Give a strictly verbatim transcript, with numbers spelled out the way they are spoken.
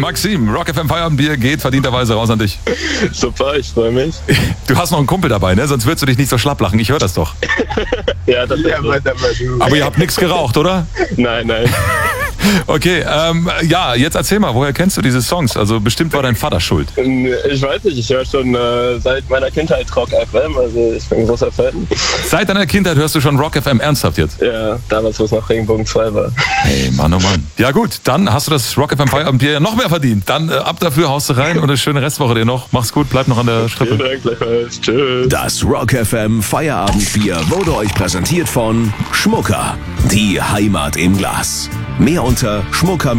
Maxim, Rock F M Feierabendbier geht verdienterweise raus an dich. Super, ich freue mich. Du hast noch einen Kumpel dabei, ne? Sonst würdest du dich nicht so schlapp lachen. Ich höre das doch. Ja, das ist ja, aber ihr habt nichts geraucht, oder? Nein, nein. Okay, ähm, ja, jetzt erzähl mal, woher kennst du diese Songs? Also bestimmt war dein Vater schuld. Ich weiß nicht, ich höre schon äh, seit meiner Kindheit Rock F M, also ich bin ein großer Fan. Seit deiner Kindheit hörst du schon Rock F M, ernsthaft jetzt? Ja, damals, wo es noch Regenbogen zwei war. Hey, Mann, oh Mann. Ja gut, dann hast du das Rock F M Feierabendbier noch mehr verdient. Dann äh, ab dafür, haust du rein und eine schöne Restwoche dir noch. Mach's gut, bleib noch an der Strippe. Vielen Dank, gleichfalls. Tschüss. Das Rock F M Feierabendbier wurde euch präsentiert von Schmucker, die Heimat im Glas. Mehr unter schmucker